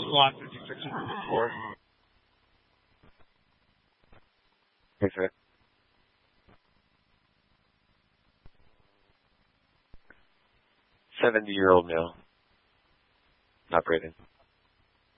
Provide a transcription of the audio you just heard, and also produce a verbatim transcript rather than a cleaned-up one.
Lot fifty-six four. Thanks, man. seventy-year-old male. Not breathing.